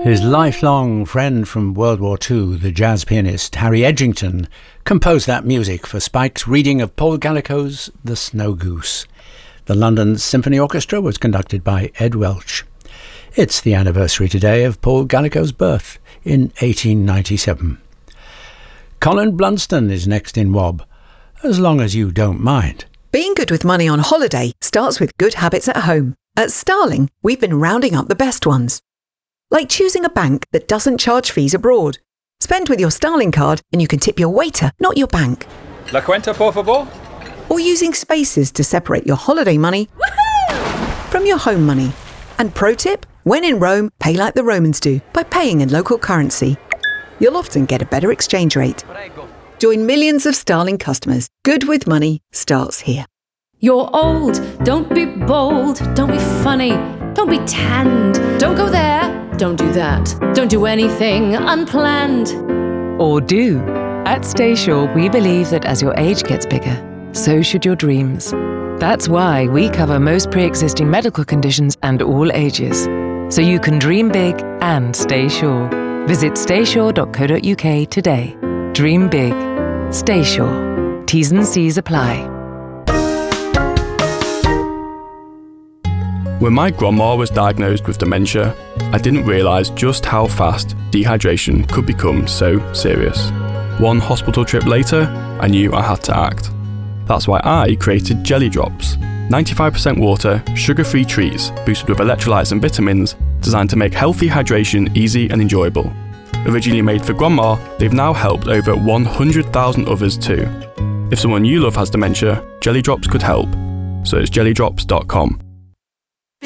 His lifelong friend from World War II, the jazz pianist Harry Edgington, composed that music for Spike's reading of Paul Gallico's The Snow Goose. The London Symphony Orchestra was conducted by Ed Welch. It's the anniversary today of Paul Gallico's birth in 1897. Colin Blunston is next in Wob, as long as you don't mind. Being good with money on holiday starts with good habits at home. At Starling, we've been rounding up the best ones. Like choosing a bank that doesn't charge fees abroad. Spend with your Starling card and you can tip your waiter, not your bank. La cuenta, por favor? Or using spaces to separate your holiday money from your home money. And pro tip, when in Rome, pay like the Romans do, by paying in local currency. You'll often get a better exchange rate. Join millions of Starling customers. Good with money starts here. You're old, don't be bold, don't be funny, don't be tanned, don't go there, don't do that, don't do anything unplanned. Or do. At Staysure, we believe that as your age gets bigger, so should your dreams. That's why we cover most pre-existing medical conditions and all ages. So you can dream big and stay sure. Visit staysure.co.uk today. Dream big. Stay sure. T's and C's apply. When my grandma was diagnosed with dementia, I didn't realise just how fast dehydration could become so serious. One hospital trip later, I knew I had to act. That's why I created Jelly Drops, 95% water, sugar-free treats boosted with electrolytes and vitamins designed to make healthy hydration easy and enjoyable. Originally made for grandma, they've now helped over 100,000 others too. If someone you love has dementia, Jelly Drops could help. So it's jellydrops.com.